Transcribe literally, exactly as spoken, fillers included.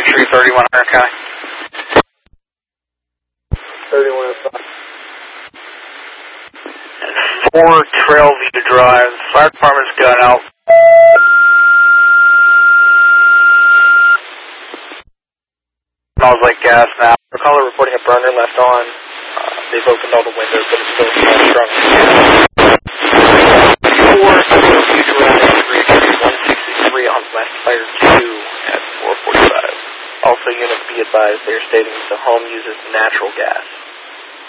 Braintree, thirty-one hundred County. thirty-one oh five. four Trailview Drive. Fire department's got out. Smells like gas now. We're calling reporting a burner left on. Uh, they've opened all the windows, but it's still strong. four Trailview Drive, Braintree, one sixty-three on West Fire two at four forty-five. Also, unit be advised, they are stating the home uses natural gas.